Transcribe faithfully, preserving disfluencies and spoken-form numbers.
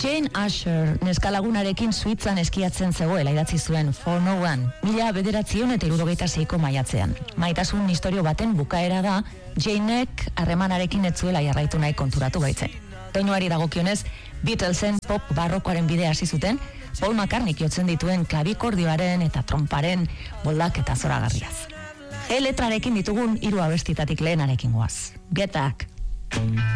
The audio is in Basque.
Jane Asher neskalagunarekin Suitzan eskiatzen zegoela idatzi zuen For No One, mila bederatziehun eta hirurogeita seiko maiatzean. Maitasun istorio baten bukaera da, Janek harremanarekin ez zuela jarraitu nahi konturatu baitzen. Doinuari dagokionez, Beatlesen pop barrokoaren bidea hasi zuten, Paul McCartney jotzen dituen klavikordioaren eta tromparen boldak eta zoragarriaz. G letrarekin ditugun hiru abestitatik lehenarekin goaz. Get Back.